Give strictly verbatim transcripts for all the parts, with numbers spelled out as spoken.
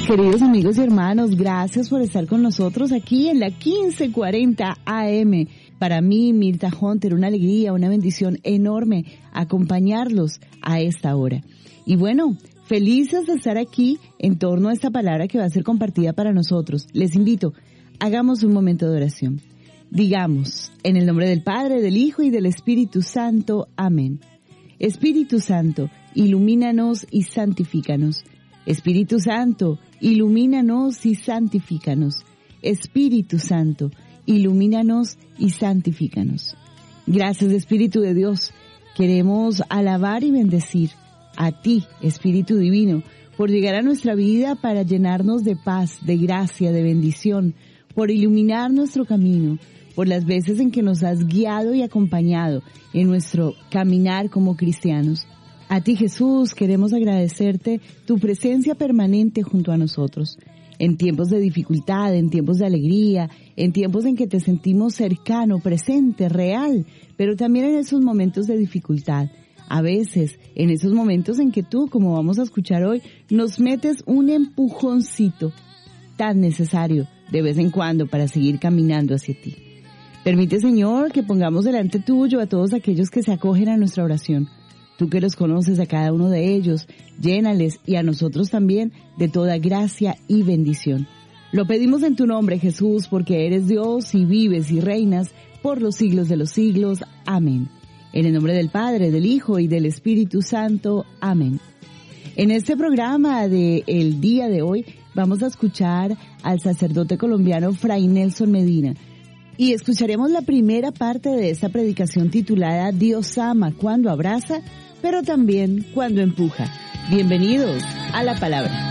Queridos amigos y hermanos, gracias por estar con nosotros aquí en la quince cuarenta A M. Para mí, Mirta Hunter, una alegría, una bendición enorme acompañarlos a esta hora. Y bueno, felices de estar aquí en torno a esta palabra que va a ser compartida para nosotros. Les invito, hagamos un momento de oración. Digamos, en el nombre del Padre, del Hijo y del Espíritu Santo. Amén. Espíritu Santo, ilumínanos y santifícanos. Espíritu Santo, ilumínanos y santifícanos. Espíritu Santo, ilumínanos y santifícanos. Gracias, Espíritu de Dios. Queremos alabar y bendecir a ti, Espíritu Divino, por llegar a nuestra vida para llenarnos de paz, de gracia, de bendición, por iluminar nuestro camino, por las veces en que nos has guiado y acompañado en nuestro caminar como cristianos. A ti, Jesús, queremos agradecerte tu presencia permanente junto a nosotros, en tiempos de dificultad, en tiempos de alegría, en tiempos en que te sentimos cercano, presente, real, pero también en esos momentos de dificultad. A veces, en esos momentos en que tú, como vamos a escuchar hoy, nos metes un empujoncito tan necesario de vez en cuando para seguir caminando hacia ti. Permite, Señor, que pongamos delante tuyo a todos aquellos que se acogen a nuestra oración. Tú que los conoces a cada uno de ellos, llénales y a nosotros también de toda gracia y bendición. Lo pedimos en tu nombre, Jesús, porque eres Dios y vives y reinas por los siglos de los siglos. Amén. En el nombre del Padre, del Hijo y del Espíritu Santo. Amén. En este programa de el día de hoy vamos a escuchar al sacerdote colombiano Fray Nelson Medina. Y escucharemos la primera parte de esta predicación titulada Dios ama cuando abraza, pero también cuando empuja. Bienvenidos a la palabra.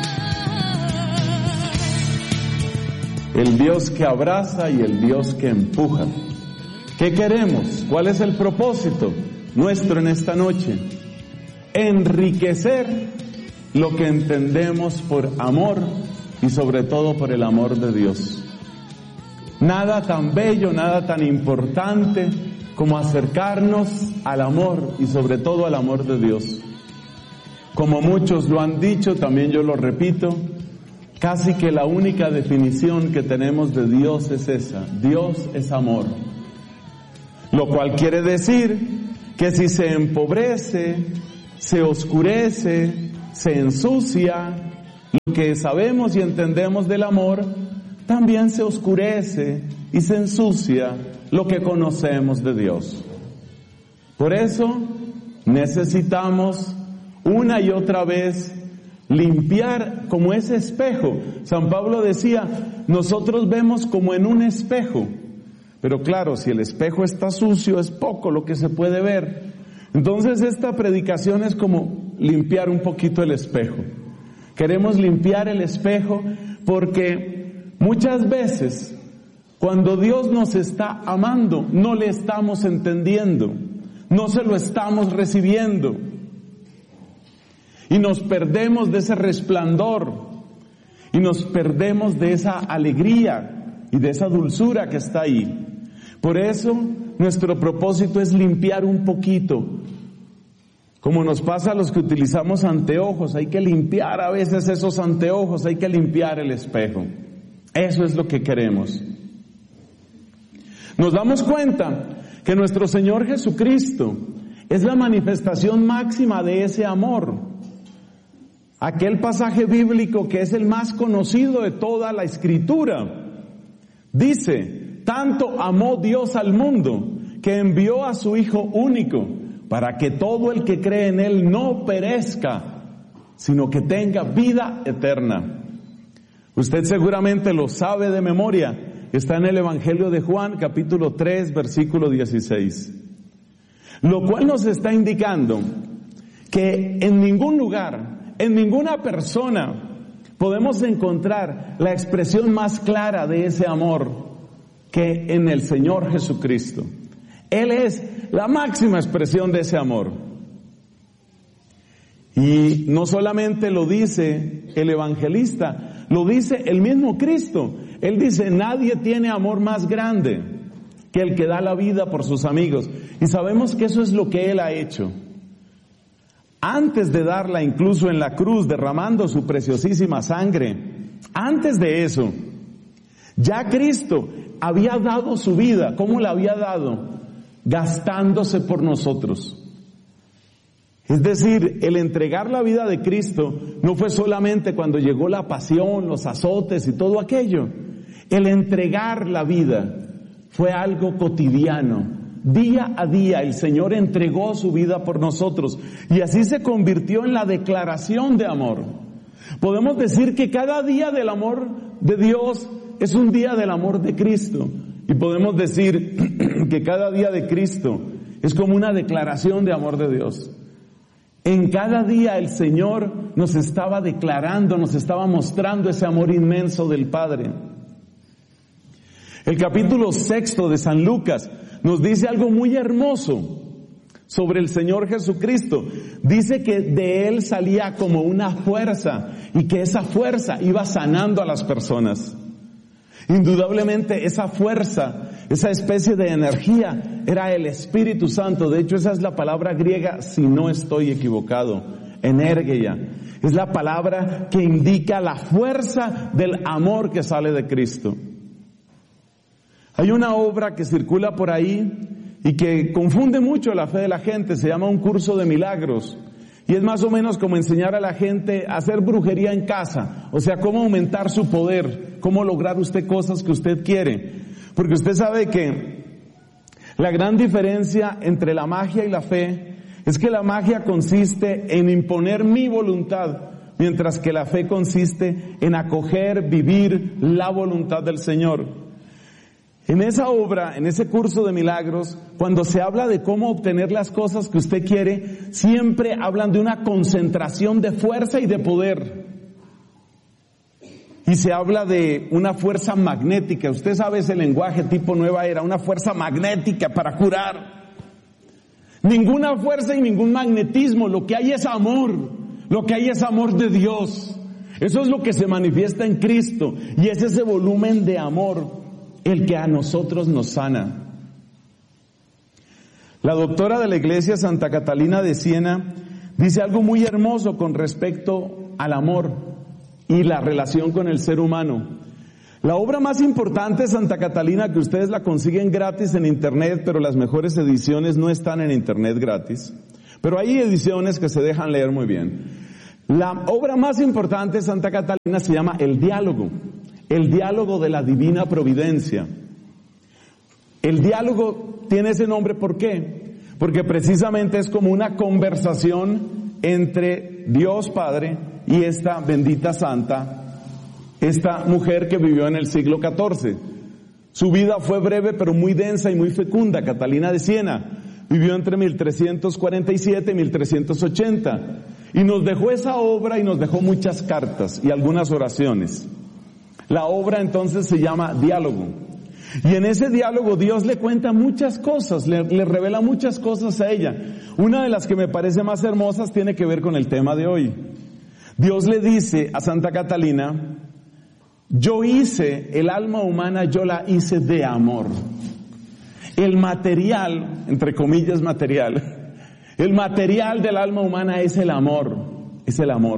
El Dios que abraza y el Dios que empuja. ¿Qué queremos? ¿Cuál es el propósito nuestro en esta noche? Enriquecer lo que entendemos por amor y sobre todo por el amor de Dios. Nada tan bello, nada tan importante como acercarnos al amor y sobre todo al amor de Dios. Como muchos lo han dicho, también yo lo repito, casi que la única definición que tenemos de Dios es esa: Dios es amor. Lo cual quiere decir que si se empobrece, se oscurece, se ensucia, lo que sabemos y entendemos del amor, también se oscurece y se ensucia lo que conocemos de Dios. Por eso necesitamos una y otra vez limpiar como ese espejo. San Pablo decía, nosotros vemos como en un espejo, pero claro, si el espejo está sucio es poco lo que se puede ver. Entonces esta predicación es como limpiar un poquito el espejo. Queremos limpiar el espejo porque muchas veces cuando Dios nos está amando no le estamos entendiendo, no se lo estamos recibiendo y nos perdemos de ese resplandor y nos perdemos de esa alegría y de esa dulzura que está ahí. Por eso nuestro propósito es limpiar un poquito. Como nos pasa a los que utilizamos anteojos, hay que limpiar a veces esos anteojos, hay que limpiar el espejo. Eso es lo que queremos. Nos damos cuenta que nuestro Señor Jesucristo es la manifestación máxima de ese amor. Aquel pasaje bíblico que es el más conocido de toda la Escritura. Dice, tanto amó Dios al mundo que envió a su Hijo único para que todo el que cree en Él no perezca, sino que tenga vida eterna. Usted seguramente lo sabe de memoria, está en el Evangelio de Juan, capítulo tres, versículo dieciséis. Lo cual nos está indicando que en ningún lugar, en ninguna persona, podemos encontrar la expresión más clara de ese amor que en el Señor Jesucristo. Él es la máxima expresión de ese amor. Y no solamente lo dice el evangelista, lo dice el mismo Cristo. Él dice, nadie tiene amor más grande que el que da la vida por sus amigos. Y sabemos que eso es lo que Él ha hecho. Antes de darla incluso en la cruz, derramando su preciosísima sangre, Antes de eso, ya Cristo había dado su vida. ¿Cómo la había dado? Gastándose por nosotros. Es decir, el entregar la vida de Cristo no fue solamente cuando llegó la pasión, los azotes y todo aquello. El entregar la vida fue algo cotidiano. Día a día el Señor entregó su vida por nosotros y así se convirtió en la declaración de amor. Podemos decir que cada día del amor de Dios es un día del amor de Cristo. Y podemos decir que cada día de Cristo es como una declaración de amor de Dios. En cada día el Señor nos estaba declarando, nos estaba mostrando ese amor inmenso del Padre. El capítulo sexto de San Lucas nos dice algo muy hermoso sobre el Señor Jesucristo. Dice que de Él salía como una fuerza y que esa fuerza iba sanando a las personas. Indudablemente esa fuerza, esa especie de energía era el Espíritu Santo. De hecho, esa es la palabra griega, si no estoy equivocado, energeia. Es la palabra que indica la fuerza del amor que sale de Cristo. Hay una obra que circula por ahí y que confunde mucho la fe de la gente, se llama Un Curso de Milagros. Y es más o menos como enseñar a la gente a hacer brujería en casa, o sea, cómo aumentar su poder, cómo lograr usted cosas que usted quiere. Porque usted sabe que la gran diferencia entre la magia y la fe es que la magia consiste en imponer mi voluntad, mientras que la fe consiste en acoger, vivir la voluntad del Señor. En esa obra, en ese curso de milagros, cuando se habla de cómo obtener las cosas que usted quiere, siempre hablan de una concentración de fuerza y de poder. Y se habla de una fuerza magnética. Usted sabe ese lenguaje tipo nueva era, una fuerza magnética para curar. Ninguna fuerza y ningún magnetismo, lo que hay es amor, lo que hay es amor de Dios. Eso es lo que se manifiesta en Cristo y es ese volumen de amor el que a nosotros nos sana. La doctora de la iglesia Santa Catalina de Siena dice algo muy hermoso con respecto al amor y la relación con el ser humano. La obra más importante de Santa Catalina, que ustedes la consiguen gratis en internet, pero las mejores ediciones no están en internet gratis, pero hay ediciones que se dejan leer muy bien. La obra más importante de Santa Catalina se llama El Diálogo. El diálogo de la divina providencia. El diálogo tiene ese nombre, ¿por qué? Porque precisamente es como una conversación entre Dios Padre y esta bendita santa, esta mujer que vivió en el siglo catorce. Su vida fue breve pero muy densa y muy fecunda. Catalina de Siena vivió entre mil trescientos cuarenta y siete y mil trescientos ochenta y nos dejó esa obra y nos dejó muchas cartas y algunas oraciones. La obra entonces se llama Diálogo. Y en ese diálogo Dios le cuenta muchas cosas, le, le revela muchas cosas a ella. Una de las que me parece más hermosas tiene que ver con el tema de hoy. Dios le dice a Santa Catalina, yo hice, el alma humana yo la hice de amor. El material, entre comillas material, el material del alma humana es el amor, es el amor.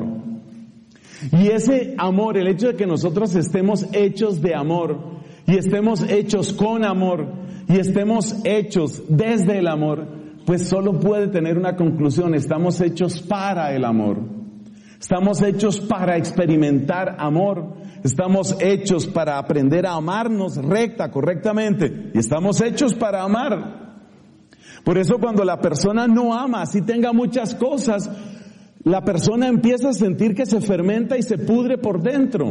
Y ese amor, el hecho de que nosotros estemos hechos de amor y estemos hechos con amor y estemos hechos desde el amor, pues solo puede tener una conclusión: estamos hechos para el amor. Estamos hechos para experimentar amor. Estamos hechos para aprender a amarnos recta, correctamente. Y estamos hechos para amar. Por eso cuando la persona no ama, así tenga muchas cosas, la persona empieza a sentir que se fermenta y se pudre por dentro.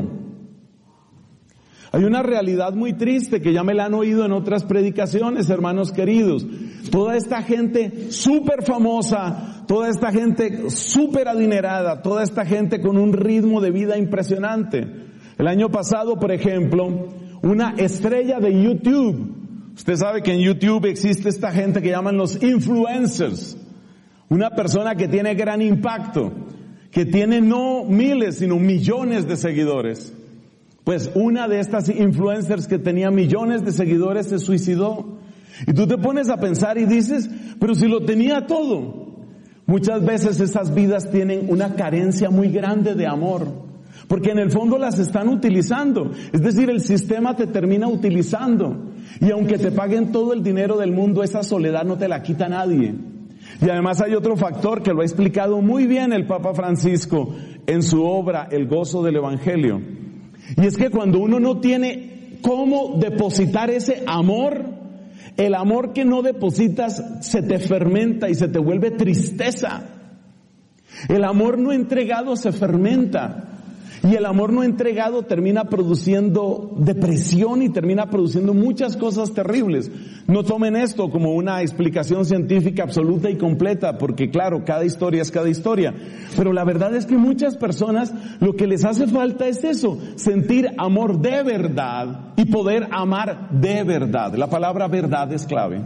Hay una realidad muy triste que ya me la han oído en otras predicaciones, hermanos queridos. Toda esta gente súper famosa, toda esta gente súper adinerada, toda esta gente con un ritmo de vida impresionante. El año pasado, por ejemplo, una estrella de YouTube. Usted sabe que en YouTube existe esta gente que llaman los influencers. Una persona que tiene gran impacto, que tiene no miles, sino millones de seguidores. Pues una de estas influencers que tenía millones de seguidores se suicidó. Y tú te pones a pensar y dices, pero si lo tenía todo. Muchas veces esas vidas tienen una carencia muy grande de amor. Porque en el fondo las están utilizando. Es decir, el sistema te termina utilizando. Y aunque te paguen todo el dinero del mundo, esa soledad no te la quita nadie. Y además hay otro factor que lo ha explicado muy bien el Papa Francisco en su obra El gozo del Evangelio. Y es que cuando uno no tiene cómo depositar ese amor, el amor que no depositas se te fermenta y se te vuelve tristeza. El amor no entregado se fermenta. Y el amor no entregado termina produciendo depresión y termina produciendo muchas cosas terribles. No tomen esto como una explicación científica absoluta y completa, porque claro, cada historia es cada historia. Pero la verdad es que muchas personas lo que les hace falta es eso, sentir amor de verdad y poder amar de verdad. La palabra verdad es clave.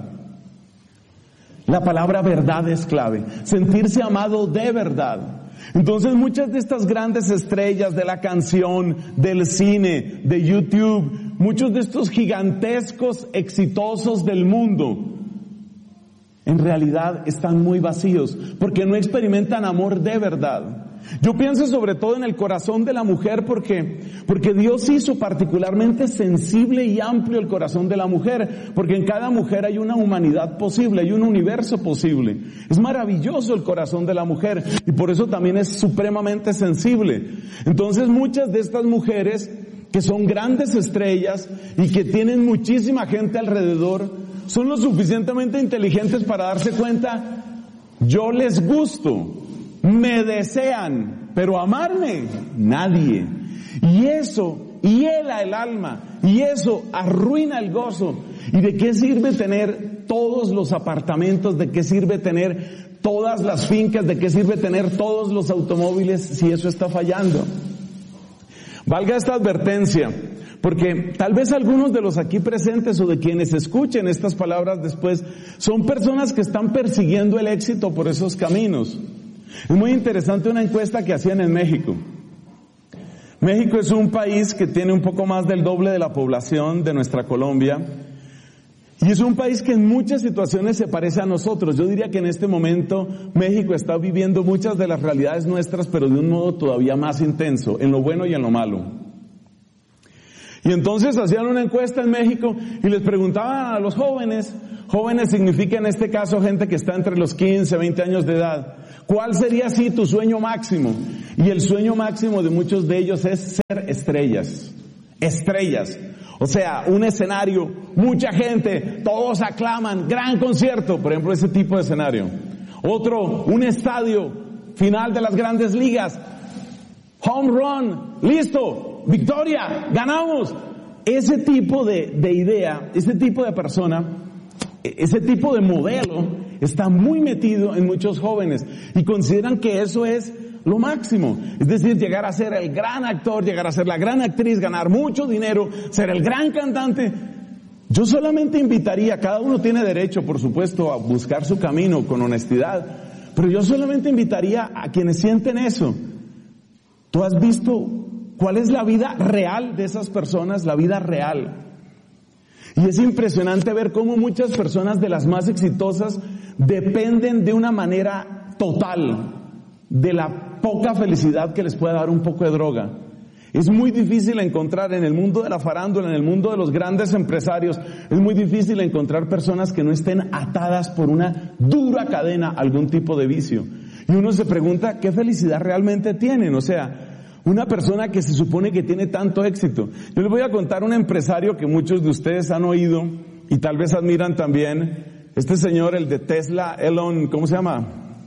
La palabra verdad es clave. Sentirse amado de verdad. Entonces muchas de estas grandes estrellas de la canción, del cine, de YouTube, muchos de estos gigantescos exitosos del mundo, en realidad están muy vacíos, porque no experimentan amor de verdad. Yo pienso sobre todo en el corazón de la mujer porque, porque Dios hizo particularmente sensible y amplio el corazón de la mujer, porque en cada mujer hay una humanidad posible, hay un universo posible. Es maravilloso el corazón de la mujer y por eso también es supremamente sensible. Entonces muchas de estas mujeres que son grandes estrellas y que tienen muchísima gente alrededor, son lo suficientemente inteligentes para darse cuenta, yo les gusto. Me desean, pero amarme, nadie. Y eso hiela el alma, y eso arruina el gozo. ¿Y de qué sirve tener todos los apartamentos? ¿De qué sirve tener todas las fincas? ¿De qué sirve tener todos los automóviles si eso está fallando? Valga esta advertencia, porque tal vez algunos de los aquí presentes o de quienes escuchen estas palabras después son personas que están persiguiendo el éxito por esos caminos. Es muy interesante una encuesta que hacían en México. México es un país que tiene un poco más del doble de la población de nuestra Colombia y es un país que en muchas situaciones se parece a nosotros. Yo diría que en este momento México está viviendo muchas de las realidades nuestras, pero de un modo todavía más intenso, en lo bueno y en lo malo. Y entonces hacían una encuesta en México y les preguntaban a los jóvenes, jóvenes significa en este caso gente que está entre los quince, veinte años de edad, ¿cuál sería así tu sueño máximo? Y el sueño máximo de muchos de ellos es ser estrellas, estrellas. O sea, un escenario, mucha gente, todos aclaman, gran concierto, por ejemplo, ese tipo de escenario. Otro, un estadio, final de las grandes ligas, home run, listo, victoria, ganamos. Ese tipo de, de idea, ese tipo de persona, ese tipo de modelo está muy metido en muchos jóvenes y consideran que eso es lo máximo. Es decir, llegar a ser el gran actor, llegar a ser la gran actriz, ganar mucho dinero, ser el gran cantante. Yo solamente invitaría, cada uno tiene derecho, por supuesto, a buscar su camino con honestidad, pero yo solamente invitaría a quienes sienten eso. ¿Tú has visto cuál es la vida real de esas personas? La vida real. Y es impresionante ver cómo muchas personas de las más exitosas dependen de una manera total de la poca felicidad que les puede dar un poco de droga. Es muy difícil encontrar en el mundo de la farándula, en el mundo de los grandes empresarios, es muy difícil encontrar personas que no estén atadas por una dura cadena a algún tipo de vicio. Y uno se pregunta, ¿qué felicidad realmente tienen? O sea, una persona que se supone que tiene tanto éxito. Yo les voy a contar un empresario que muchos de ustedes han oído y tal vez admiran también. Este señor, el de Tesla, Elon, ¿cómo se llama?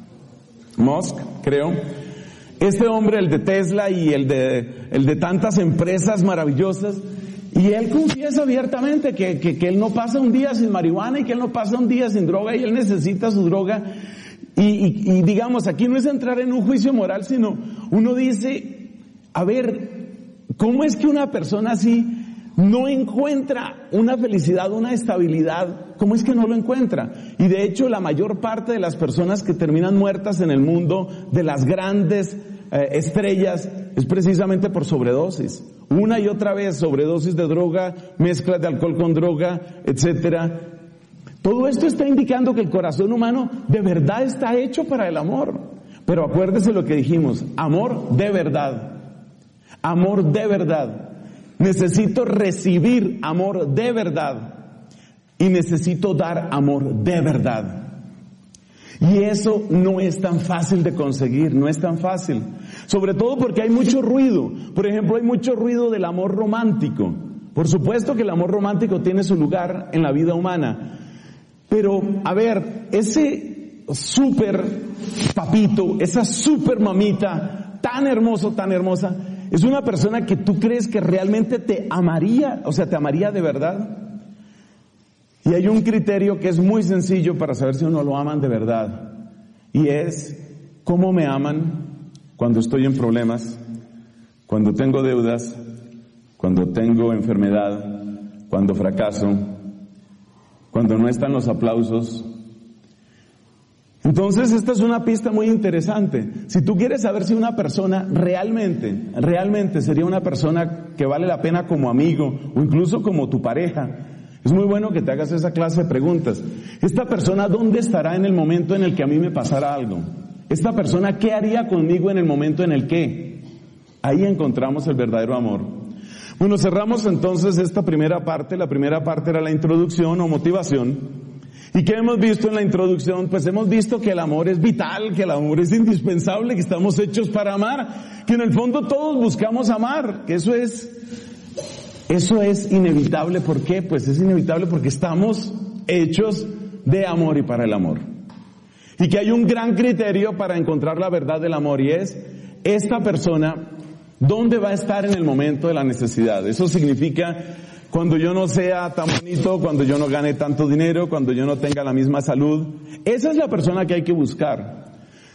Musk, creo. Este hombre, el de Tesla y el de, el de tantas empresas maravillosas, y él confiesa abiertamente que, que, que él no pasa un día sin marihuana y que él no pasa un día sin droga y él necesita su droga. Y, y, y digamos, aquí no es entrar en un juicio moral, sino uno dice, a ver, ¿cómo es que una persona así no encuentra una felicidad, una estabilidad? ¿Cómo es que no lo encuentra? Y de hecho la mayor parte de las personas que terminan muertas en el mundo de las grandes eh, estrellas es precisamente por sobredosis. Una y otra vez sobredosis de droga, mezcla de alcohol con droga, etcétera. Todo esto está indicando que el corazón humano de verdad está hecho para el amor. Pero acuérdese lo que dijimos, amor de verdad. amor de verdad. Necesito recibir amor de verdad y necesito dar amor de verdad. Y eso no es tan fácil de conseguir, no es tan fácil. Sobre todo porque hay mucho ruido. Por ejemplo, hay mucho ruido del amor romántico. Por supuesto que el amor romántico tiene su lugar en la vida humana. Pero, a ver, ese súper papito, esa súper mamita, tan hermoso, tan hermosa, es una persona que tú crees que realmente te amaría, o sea, te amaría de verdad. Y hay un criterio que es muy sencillo para saber si uno lo aman de verdad. Y es, ¿cómo me aman cuando estoy en problemas, cuando tengo deudas, cuando tengo enfermedad, cuando fracaso, cuando no están los aplausos? Entonces, esta es una pista muy interesante. Si tú quieres saber si una persona realmente, realmente sería una persona que vale la pena como amigo o incluso como tu pareja, es muy bueno que te hagas esa clase de preguntas. Esta persona, ¿dónde estará en el momento en el que a mí me pasara algo? Esta persona, ¿qué haría conmigo en el momento en el que? Ahí encontramos el verdadero amor. Bueno, cerramos entonces esta primera parte. La primera parte era la introducción o motivación. ¿Y qué hemos visto en la introducción? Pues hemos visto que el amor es vital, que el amor es indispensable, que estamos hechos para amar, que en el fondo todos buscamos amar, que eso es... Eso es inevitable. ¿Por qué? Pues es inevitable porque estamos hechos de amor y para el amor. Y que hay un gran criterio para encontrar la verdad del amor y es esta persona, ¿dónde va a estar en el momento de la necesidad? Eso significa cuando yo no sea tan bonito, cuando yo no gane tanto dinero, cuando yo no tenga la misma salud. Esa es la persona que hay que buscar.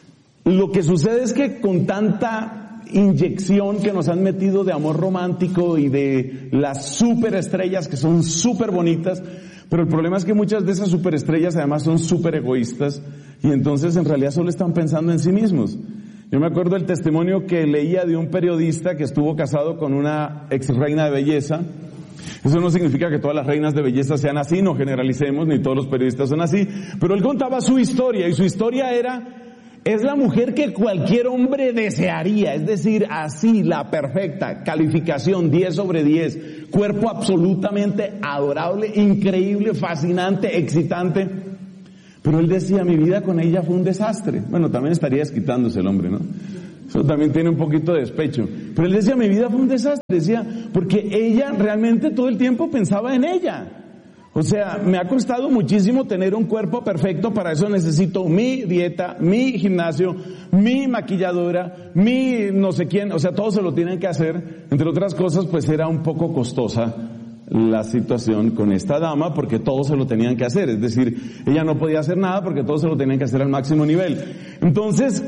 Lo que sucede es que con tanta inyección que nos han metido de amor romántico y de las superestrellas que son súper bonitas, pero el problema es que muchas de esas superestrellas además son súper egoístas y entonces en realidad solo están pensando en sí mismos. Yo me acuerdo del testimonio que leía de un periodista que estuvo casado con una ex reina de belleza. Eso no significa que todas las reinas de belleza sean así, no generalicemos, ni todos los periodistas son así, pero él contaba su historia y su historia era: es la mujer que cualquier hombre desearía, es decir, así, la perfecta, calificación diez sobre diez, cuerpo absolutamente adorable, increíble, fascinante, excitante. Pero él decía, mi vida con ella fue un desastre. Bueno, también estaría desquitándose el hombre, ¿no? Eso también tiene un poquito de despecho. Pero él decía, mi vida fue un desastre, decía, porque ella realmente todo el tiempo pensaba en ella. O sea, me ha costado muchísimo tener un cuerpo perfecto, para eso necesito mi dieta, mi gimnasio, mi maquilladora, mi no sé quién, o sea, todo se lo tienen que hacer. Entre otras cosas, pues era un poco costosa la situación con esta dama, porque todo se lo tenían que hacer, es decir, ella no podía hacer nada porque todo se lo tenían que hacer al máximo nivel. Entonces,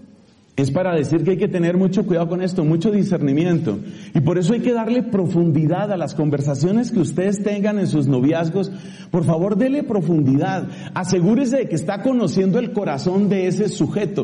es para decir que hay que tener mucho cuidado con esto, mucho discernimiento. Y por eso hay que darle profundidad a las conversaciones que ustedes tengan en sus noviazgos. Por favor, dele profundidad. Asegúrese de que está conociendo el corazón de ese sujeto.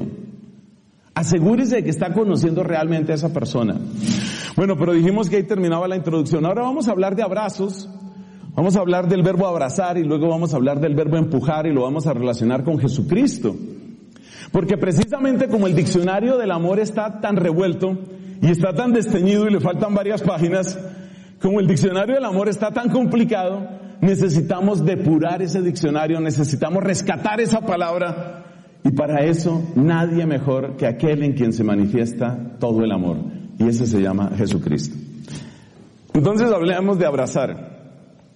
Asegúrese de que está conociendo realmente a esa persona. Bueno, pero dijimos que ahí terminaba la introducción. Ahora vamos a hablar de abrazos. Vamos a hablar del verbo abrazar y luego vamos a hablar del verbo empujar y lo vamos a relacionar con Jesucristo. Porque precisamente como el diccionario del amor está tan revuelto y está tan desteñido y le faltan varias páginas, como el diccionario del amor está tan complicado, necesitamos depurar ese diccionario, necesitamos rescatar esa palabra, y para eso nadie mejor que aquel en quien se manifiesta todo el amor, y ese se llama Jesucristo. Entonces hablemos de abrazar.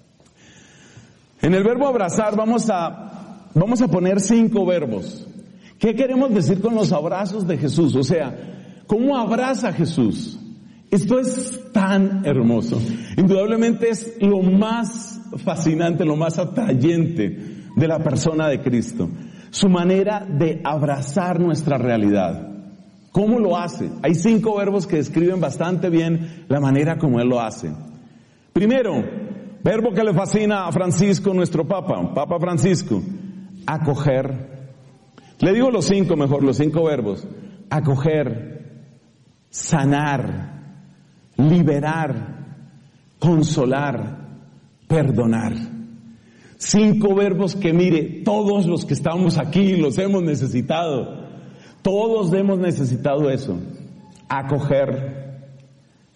En el verbo abrazar vamos a, vamos a poner cinco verbos. ¿Qué queremos decir con los abrazos de Jesús? O sea, ¿cómo abraza Jesús? Esto es tan hermoso. Indudablemente es lo más fascinante, lo más atrayente de la persona de Cristo. Su manera de abrazar nuestra realidad. ¿Cómo lo hace? Hay cinco verbos que describen bastante bien la manera como Él lo hace. Primero, verbo que le fascina a Francisco, nuestro Papa, Papa Francisco, acoger. Le digo los cinco mejor, los cinco verbos. Acoger, sanar, liberar, consolar, perdonar. Cinco verbos que, mire, todos los que estamos aquí los hemos necesitado. Todos hemos necesitado eso. Acoger,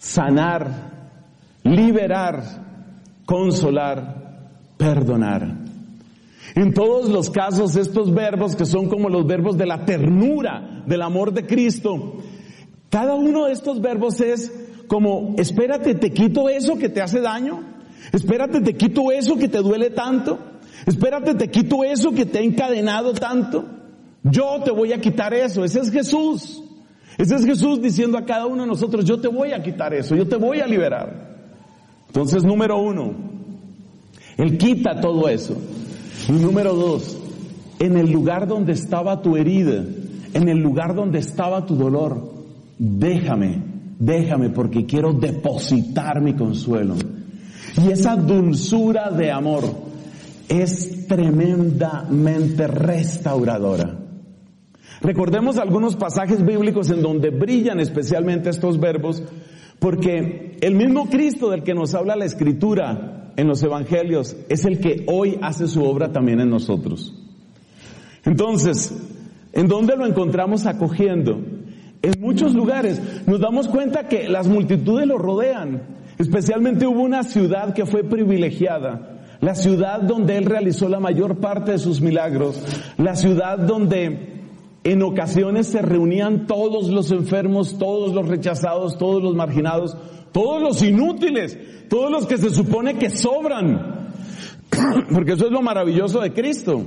sanar, liberar, consolar, perdonar. En todos los casos, estos verbos que son como los verbos de la ternura, del amor de Cristo, cada uno de estos verbos es como, espérate, te quito eso que te hace daño, espérate, te quito eso que te duele tanto, espérate, te quito eso que te ha encadenado tanto, yo te voy a quitar eso. Ese es Jesús. Ese es Jesús diciendo a cada uno de nosotros, yo te voy a quitar eso, yo te voy a liberar. Entonces, número uno, Él quita todo eso. Y número dos, en el lugar donde estaba tu herida, en el lugar donde estaba tu dolor, déjame, déjame porque quiero depositar mi consuelo. Y esa dulzura de amor es tremendamente restauradora. Recordemos algunos pasajes bíblicos en donde brillan especialmente estos verbos, porque el mismo Cristo del que nos habla la Escritura en los Evangelios es el que hoy hace su obra también en nosotros. Entonces, ¿en dónde lo encontramos acogiendo? En muchos lugares. Nos damos cuenta que las multitudes lo rodean. Especialmente hubo una ciudad que fue privilegiada, la ciudad donde Él realizó la mayor parte de sus milagros, la ciudad donde en ocasiones se reunían todos los enfermos, todos los rechazados, todos los marginados, todos los inútiles, todos los que se supone que sobran. Porque eso es lo maravilloso de Cristo.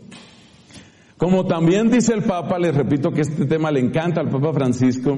Como también dice el Papa, les repito que este tema le encanta al Papa Francisco,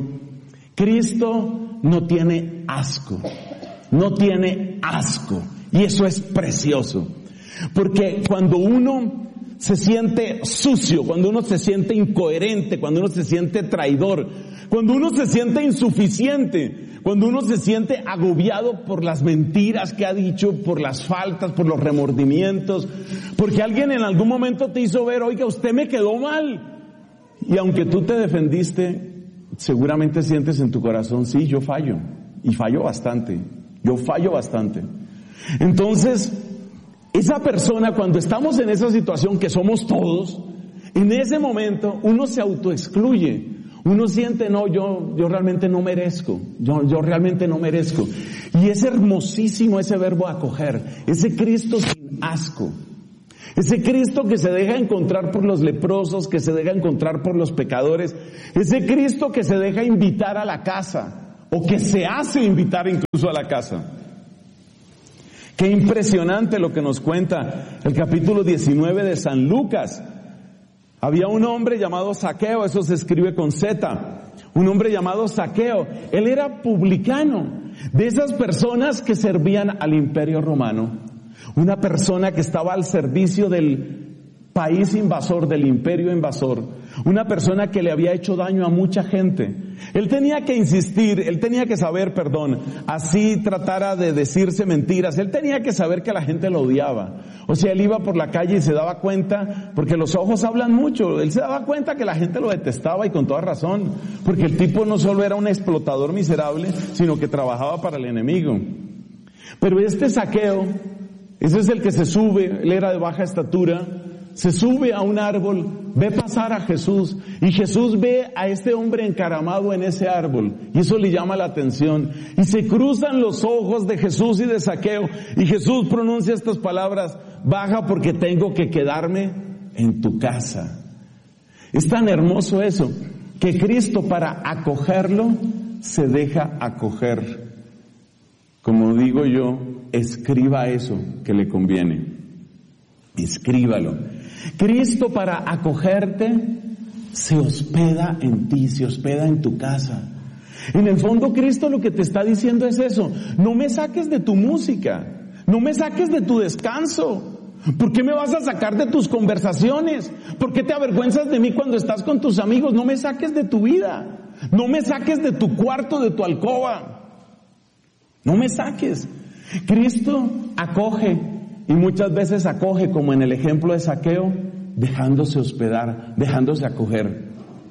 Cristo no tiene asco, no tiene asco. Y eso es precioso. Porque cuando uno se siente sucio, cuando uno se siente incoherente, cuando uno se siente traidor, cuando uno se siente insuficiente, cuando uno se siente agobiado por las mentiras que ha dicho, por las faltas, por los remordimientos, porque alguien en algún momento te hizo ver, oiga, usted me quedó mal. Y aunque tú te defendiste, seguramente sientes en tu corazón, sí, yo fallo, y fallo bastante, yo fallo bastante. Entonces, esa persona, cuando estamos en esa situación que somos todos, en ese momento uno se autoexcluye, uno siente, no, yo, yo realmente no merezco, yo, yo realmente no merezco. Y es hermosísimo ese verbo acoger, ese Cristo sin asco, ese Cristo que se deja encontrar por los leprosos, que se deja encontrar por los pecadores, ese Cristo que se deja invitar a la casa, o que se hace invitar incluso a la casa. Qué impresionante lo que nos cuenta el capítulo diecinueve de San Lucas. Había un hombre llamado Zaqueo, eso se escribe con Z, un hombre llamado Zaqueo. Él era publicano, de esas personas que servían al Imperio Romano, una persona que estaba al servicio del país invasor, del imperio invasor, una persona que le había hecho daño a mucha gente. Él tenía que insistir, él tenía que saber, perdón, así tratara de decirse mentiras, él tenía que saber que la gente lo odiaba. O sea, él iba por la calle y se daba cuenta, porque los ojos hablan mucho, él se daba cuenta que la gente lo detestaba y con toda razón, porque el tipo no solo era un explotador miserable, sino que trabajaba para el enemigo. Pero este Zaqueo, ese es el que se sube, él era de baja estatura, se sube a un árbol, ve pasar a Jesús, y Jesús ve a este hombre encaramado en ese árbol, y eso le llama la atención, y se cruzan los ojos de Jesús y de Zaqueo, y Jesús pronuncia estas palabras, baja porque tengo que quedarme en tu casa. Es tan hermoso eso, que Cristo para acogerlo, se deja acoger. Como digo yo, escriba eso que le conviene, escríbalo. Cristo para acogerte se hospeda en ti, se hospeda en tu casa. En el fondo Cristo lo que te está diciendo es eso, no me saques de tu música, no me saques de tu descanso. ¿Por qué me vas a sacar de tus conversaciones? ¿Por qué te avergüenzas de mí cuando estás con tus amigos? No me saques de tu vida, no me saques de tu cuarto, de tu alcoba, no me saques. Cristo acoge. Y muchas veces acoge, como en el ejemplo de Zaqueo, dejándose hospedar, dejándose acoger.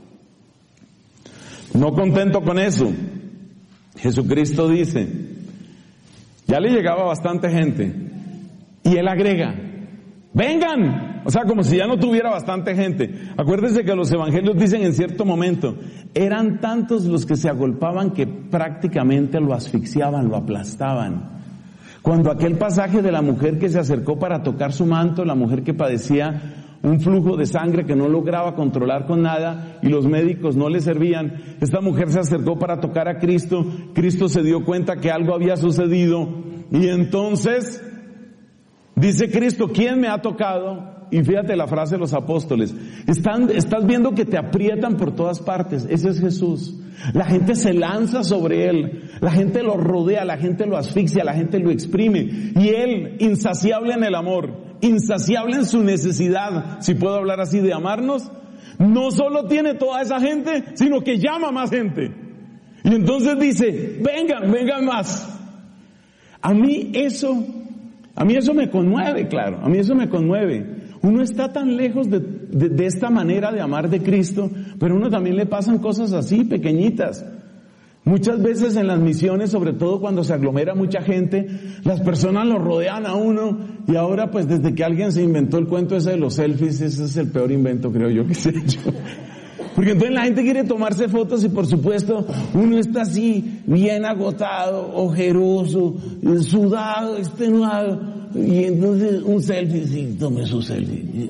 No contento con eso, Jesucristo dice, ya le llegaba bastante gente, y Él agrega, vengan, O sea, como si ya no tuviera bastante gente. Acuérdense que los evangelios dicen en cierto momento, eran tantos los que se agolpaban que prácticamente lo asfixiaban, lo aplastaban. Cuando aquel pasaje de la mujer que se acercó para tocar su manto, la mujer que padecía un flujo de sangre que no lograba controlar con nada y los médicos no le servían, esta mujer se acercó para tocar a Cristo, Cristo se dio cuenta que algo había sucedido y entonces dice Cristo, ¿quién me ha tocado? Y fíjate la frase de los apóstoles, están, estás viendo que te aprietan por todas partes, ese es Jesús. La gente se lanza sobre Él, la gente lo rodea, la gente lo asfixia, la gente lo exprime. Y Él, insaciable en el amor, insaciable en su necesidad, si puedo hablar así, de amarnos, no solo tiene toda esa gente, sino que llama a más gente. Y entonces dice, vengan, vengan más. A mí eso, a mí eso me conmueve, claro, a mí eso me conmueve. Uno está tan lejos de, de, de esta manera de amar de Cristo, pero a uno también le pasan cosas así, pequeñitas. Muchas veces en las misiones, sobre todo cuando se aglomera mucha gente, las personas lo rodean a uno y ahora pues desde que alguien se inventó el cuento ese de los selfies, ese es el peor invento creo yo que se ha hecho. Porque entonces la gente quiere tomarse fotos y por supuesto uno está así, bien agotado, ojeroso, sudado, extenuado. Y entonces un selfie, sí, tome su selfie.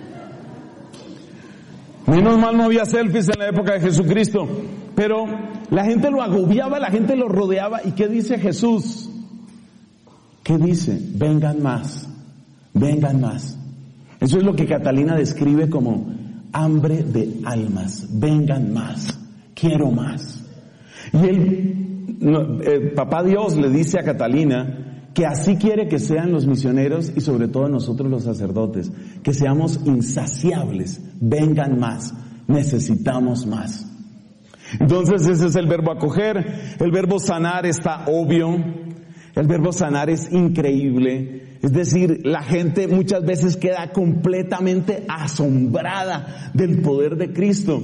Menos mal no había selfies en la época de Jesucristo, pero la gente lo agobiaba, la gente lo rodeaba. ¿Y qué dice Jesús? ¿Qué dice? Vengan más, vengan más. Eso es lo que Catalina describe como hambre de almas. Vengan más, quiero más. Y el, el papá Dios le dice a Catalina que así quiere que sean los misioneros y sobre todo nosotros los sacerdotes, que seamos insaciables, vengan más, necesitamos más. Entonces ese es el verbo acoger, el verbo sanar está obvio, el verbo sanar es increíble, es decir, la gente muchas veces queda completamente asombrada del poder de Cristo.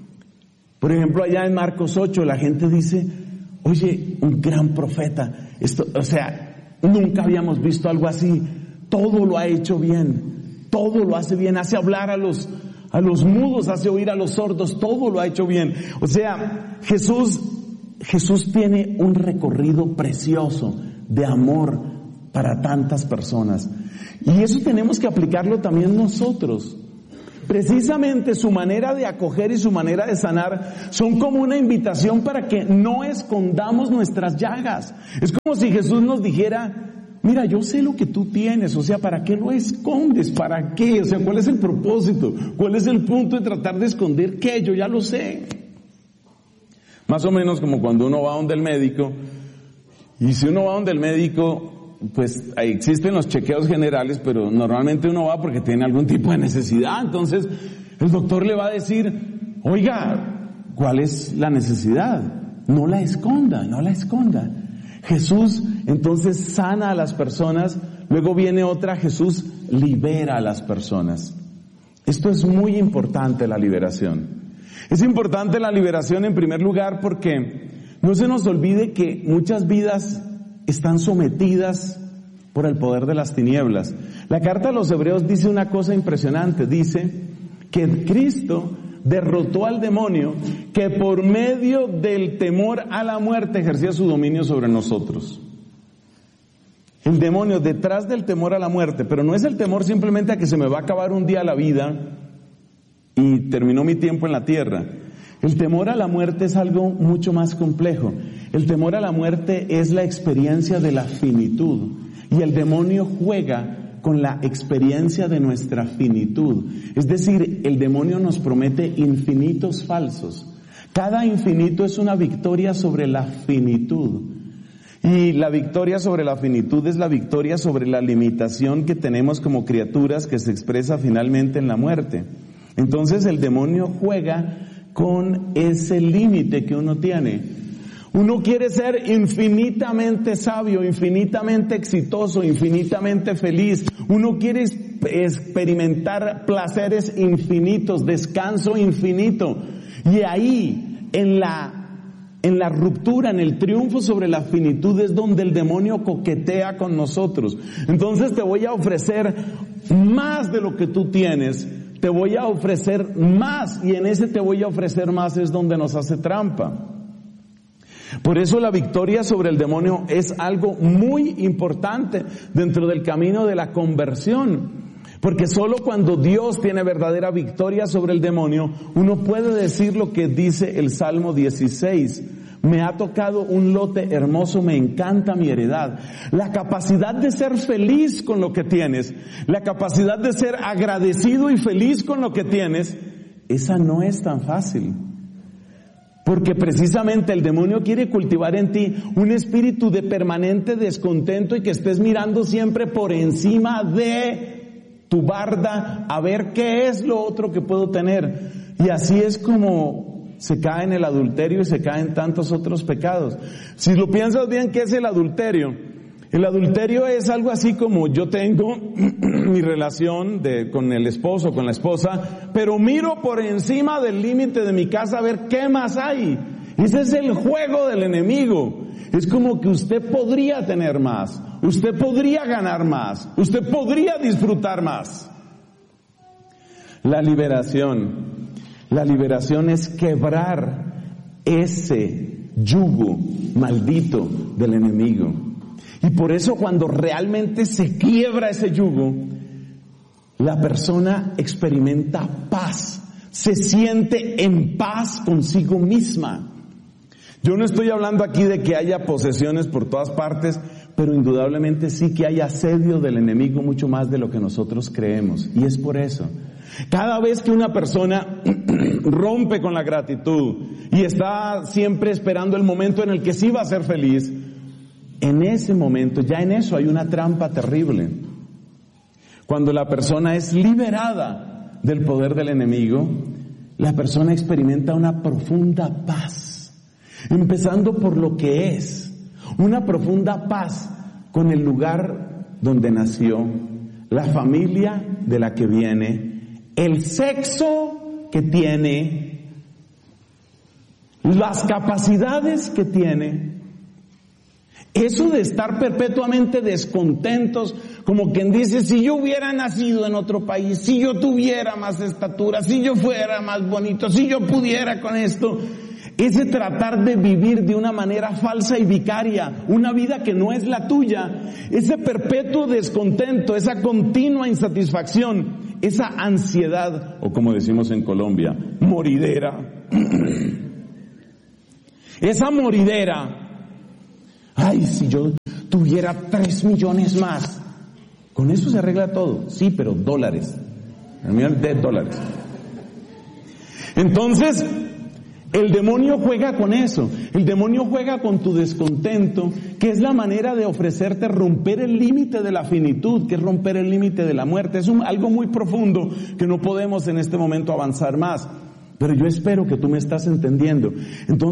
Por ejemplo, allá en Marcos ocho la gente dice, oye, un gran profeta, esto, o sea, nunca habíamos visto algo así. Todo lo ha hecho bien. Todo lo hace bien. Hace hablar a los, a los mudos, hace oír a los sordos. Todo lo ha hecho bien. O sea, Jesús, Jesús tiene un recorrido precioso de amor para tantas personas. Y eso tenemos que aplicarlo también nosotros. Precisamente su manera de acoger y su manera de sanar son como una invitación para que no escondamos nuestras llagas. Es como si Jesús nos dijera, mira, yo sé lo que tú tienes, o sea, ¿para qué lo escondes? ¿Para qué? O sea, ¿cuál es el propósito? ¿Cuál es el punto de tratar de esconder qué? Yo ya lo sé. Más o menos como cuando uno va donde el médico, y si uno va donde el médico, pues ahí existen los chequeos generales, pero normalmente uno va porque tiene algún tipo de necesidad. Entonces el doctor le va a decir, oiga, ¿cuál es la necesidad? No la esconda, no la esconda. Jesús entonces sana a las personas, luego viene otra, Jesús libera a las personas. Esto es muy importante, la liberación. Es importante la liberación en primer lugar porque no se nos olvide que muchas vidas están sometidas por el poder de las tinieblas. La carta a los Hebreos dice una cosa impresionante, dice que Cristo derrotó al demonio que por medio del temor a la muerte ejercía su dominio sobre nosotros. El demonio detrás del temor a la muerte, pero no es el temor simplemente a que se me va a acabar un día la vida y terminó mi tiempo en la tierra. El temor a la muerte es algo mucho más complejo. El temor a la muerte es la experiencia de la finitud. Y el demonio juega con la experiencia de nuestra finitud. Es decir, el demonio nos promete infinitos falsos. Cada infinito es una victoria sobre la finitud. Y la victoria sobre la finitud es la victoria sobre la limitación que tenemos como criaturas que se expresa finalmente en la muerte. Entonces el demonio juega con ese límite que uno tiene. Uno quiere ser infinitamente sabio, infinitamente exitoso, infinitamente feliz. Uno quiere experimentar placeres infinitos, descanso infinito. Y ahí, en la En la ruptura, en el triunfo sobre la finitud es donde el demonio coquetea con nosotros. Entonces te voy a ofrecer más de lo que tú tienes, te voy a ofrecer más, y en ese te voy a ofrecer más es donde nos hace trampa. Por eso la victoria sobre el demonio es algo muy importante dentro del camino de la conversión. Porque solo cuando Dios tiene verdadera victoria sobre el demonio, uno puede decir lo que dice el Salmo dieciséis. Me ha tocado un lote hermoso, me encanta mi heredad. La capacidad de ser feliz con lo que tienes, la capacidad de ser agradecido y feliz con lo que tienes, esa no es tan fácil. Porque precisamente el demonio quiere cultivar en ti un espíritu de permanente descontento y que estés mirando siempre por encima de tu barda a ver qué es lo otro que puedo tener. Y así es como se cae en el adulterio y se caen tantos otros pecados. Si lo piensas bien, ¿qué es el adulterio? El adulterio es algo así como yo tengo mi relación de, con el esposo, con la esposa, pero miro por encima del límite de mi casa a ver qué más hay. Ese es el juego del enemigo. Es como que usted podría tener más, usted podría ganar más, usted podría disfrutar más. La liberación, la liberación es quebrar ese yugo maldito del enemigo. Y por eso cuando realmente se quiebra ese yugo, la persona experimenta paz, se siente en paz consigo misma. Yo no estoy hablando aquí de que haya posesiones por todas partes, pero indudablemente sí que hay asedio del enemigo mucho más de lo que nosotros creemos. Y es por eso. Cada vez que una persona rompe con la gratitud y está siempre esperando el momento en el que sí va a ser feliz, en ese momento, ya en eso hay una trampa terrible. Cuando la persona es liberada del poder del enemigo, la persona experimenta una profunda paz. Empezando por lo que es, una profunda paz con el lugar donde nació, la familia de la que viene, el sexo que tiene, las capacidades que tiene. Eso de estar perpetuamente descontentos, como quien dice, si yo hubiera nacido en otro país, si yo tuviera más estatura, si yo fuera más bonito, si yo pudiera con esto. Ese tratar de vivir de una manera falsa y vicaria, una vida que no es la tuya, ese perpetuo descontento, esa continua insatisfacción, esa ansiedad, o como decimos en Colombia, moridera. Esa moridera, ay, si yo tuviera tres millones más, con eso se arregla todo. Sí, pero dólares, de dólares. Entonces, el demonio juega con eso, el demonio juega con tu descontento, que es la manera de ofrecerte romper el límite de la finitud, que es romper el límite de la muerte. Es un, algo muy profundo que no podemos en este momento avanzar más, pero yo espero que tú me estás entendiendo. Entonces,